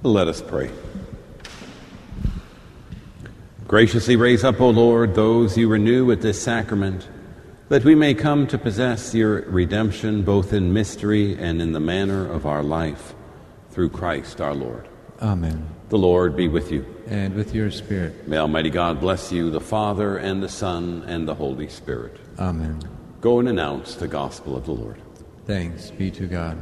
Let us pray. Graciously raise up, O Lord, those you renew with this sacrament, that we may come to possess your redemption both in mystery and in the manner of our life, through Christ our Lord. Amen. The Lord be with you. And with your spirit. May Almighty God bless you, the Father, and the Son, and the Holy Spirit. Amen. Go and announce the gospel of the Lord. Thanks be to God.